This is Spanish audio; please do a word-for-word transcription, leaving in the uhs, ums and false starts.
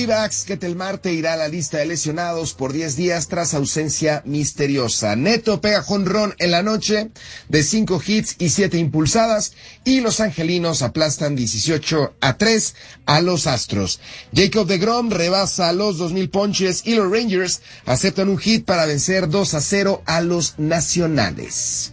Divacs Ketel Marte irá a la lista de lesionados por diez días tras ausencia misteriosa. Neto pega jonrón en la noche de cinco hits y siete impulsadas y los angelinos aplastan dieciocho a tres a los Astros. Jacob deGrom rebasa los dos mil ponches y los Rangers aceptan un hit para vencer dos a cero a los Nacionales.